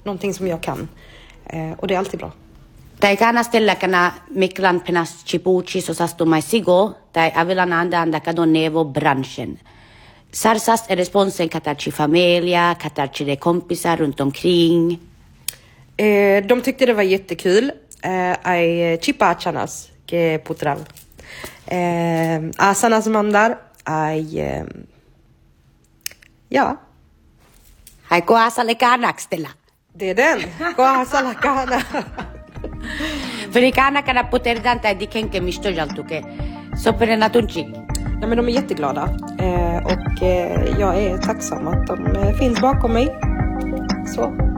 någonting som jag kan. Och det är alltid bra. Tai kana stella kana miklan penas chipuchi so sasto mai sigo tai avelan anda kado nevo branschen. Sarsast är responsen katarchi familja, katarchi de kompisar runt omkring. De tyckte det var jättekul. Ai chipachanas ke putral. Asanas mandar ai ja. Hai ko asalekana stella. Det är den. Ko asalakana. För det kan kana poterdanta di kenke mistojaltuke. Så per natunchi. Ja, men de är jätteglada. Och jag är tacksam att de finns bakom mig. Så.